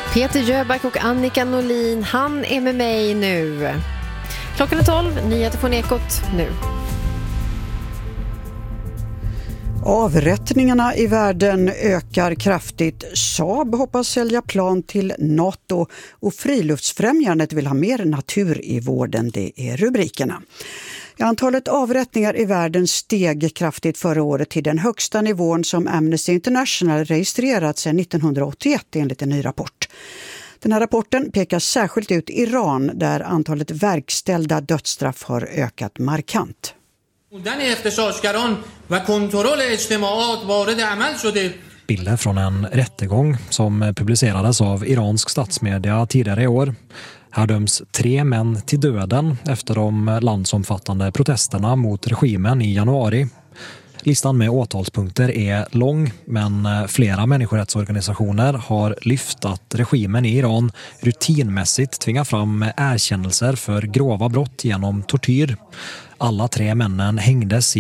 Peter Jöback och Annika Norlin, han är med mig nu. Klockan är 12, nyheter från Ekot nu. Avrättningarna i världen ökar kraftigt. Saab hoppas sälja plan till NATO och Friluftsfrämjandet vill ha mer natur i vården. Det är rubrikerna. Antalet avrättningar i världen steg kraftigt förra året till den högsta nivån som Amnesty International registrerat sedan 1981 enligt en ny rapport. Den här rapporten pekar särskilt ut Iran där antalet verkställda dödsstraff har ökat markant. Bilder från en rättegång som publicerades av iransk statsmedia tidigare i år. Här döms 3 män till döden efter de landsomfattande protesterna mot regimen i januari. Listan med åtalspunkter är lång, men flera människorättsorganisationer har lyft att regimen i Iran rutinmässigt tvingar fram erkännelser för grova brott genom tortyr. Alla 3 männen hängdes i